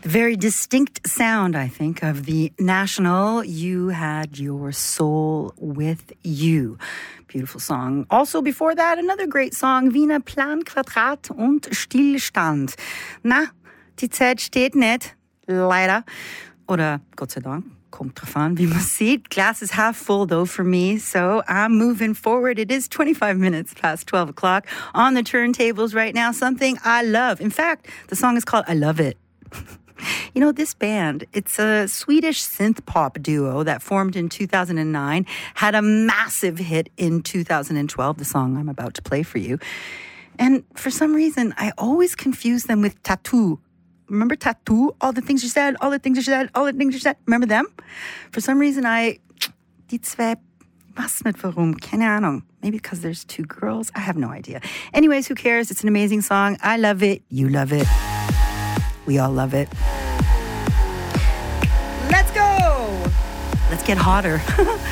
Very distinct sound, I think, of the National. You Had Your Soul With You. Beautiful song. Also before that, another great song, Wiener Plan, Quadrat und Stillstand. Na, die Zeit steht nicht, leider. Oder Gott sei Dank. Kommt drauf an, wie man sieht. Glass is half full, though, for me, so I'm moving forward. It is 25 minutes past 12 o'clock on the turntables right now. Something I love. In fact, the song is called I Love It. You know, this band, it's a Swedish synth-pop duo that formed in 2009, had a massive hit in 2012, the song I'm about to play for you. And for some reason, I always confuse them with Tattoo. Remember Tattoo? All the things you said, all the things you said, all the things you said. Remember them? For some reason, die zwei, weiß nicht warum, keine Ahnung. Maybe because there's two girls. I have no idea. Anyways, who cares? It's an amazing song. I love it. You love it. We all love it. Let's go. Let's get hotter.